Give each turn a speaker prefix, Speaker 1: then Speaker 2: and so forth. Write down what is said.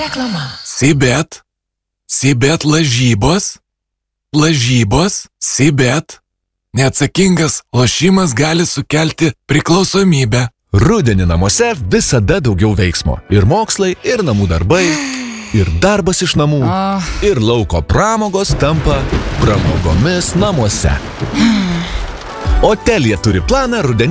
Speaker 1: Reklama.
Speaker 2: Sibet lažybos, Sibet. Neatsakingas lošimas gali sukelti priklausomybę.
Speaker 3: Rudenį namuose visada daugiau veiksmo. Ir mokslai, ir namų darbai, ir darbas iš namų, ir lauko pramogos tampa pramogomis namuose. O Telia turi planą rudenį.